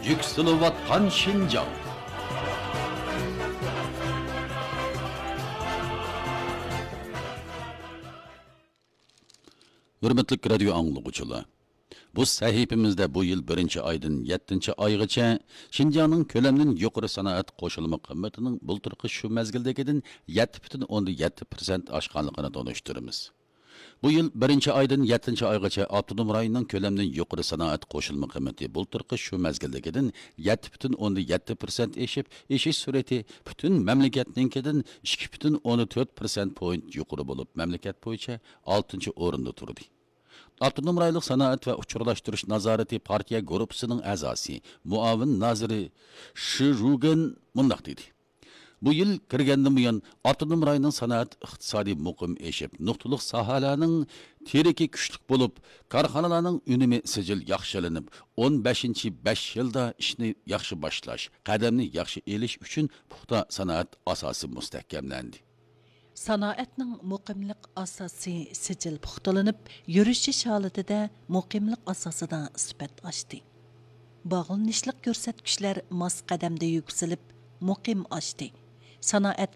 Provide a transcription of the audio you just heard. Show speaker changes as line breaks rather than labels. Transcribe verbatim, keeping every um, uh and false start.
yükselivatkan Şinjan. Hürmetlik radyo anlıqçılar. Bu sahifimizde bu yıl birinci aydan yettinchi aygacha Şinjanның kölemnin yuqori sanoat qo'shilma qiymatının bulturqi shu mezgildagidan yetti butun o'ndan yetti persent oshganligini tonishtiramiz. Bu yıl birinchi aydan yettinchi aygacha Avtonom rayonning kölemnin yuqori sanoat qo'shilma qiymati bulturqi shu mezgildagidan yetti butun o'ndan yetti persent eshib, eshish sur'ati butun mamlakatninkidan ikki butun o'ndan to'rt persent point yuqori bo'lib, mamlakat bo'yicha oltinchi o'rinda turdi. Avtonom rayonlik sanoat va uchurlashtirish nazorati partiya guruhisining a'zosi, muavin naziri Shirugan mundaq dedi. Bu yil kirgandan buyon Avtonom rayonning sanoat iqtisodiy muqim eshib, nuqtaliq sohalarning teriki kuchlik bo'lib, korxonalarning unumi sijil yaxshilanib, o'n beshinchi besh yilda ishni yaxshi boshlash, qadamni yaxshi elish uchun puxta sanoat asosi mustahkamlandi.
Sanoatning muqimlik asosi sijil puxtalanib, yurishish holatida muqimlik asosida sifat oshdi. Bog'lanishlik ko'rsatkichlar mos qadamda yuksalib, muqim oshdi. Sanoat